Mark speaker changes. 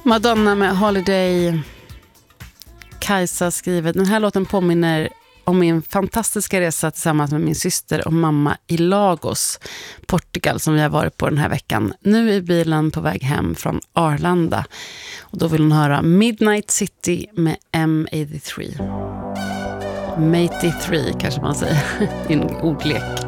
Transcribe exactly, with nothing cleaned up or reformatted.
Speaker 1: Madonna med Holiday. Kajsa skriver, den här låten påminner om min fantastiska resa tillsammans med min syster och mamma i Lagos, Portugal, som vi har varit på den här veckan. Nu är bilen på väg hem från Arlanda. Och då vill hon höra Midnight City med M åttiotre. M åttiotre kanske man säger, i en ordlek.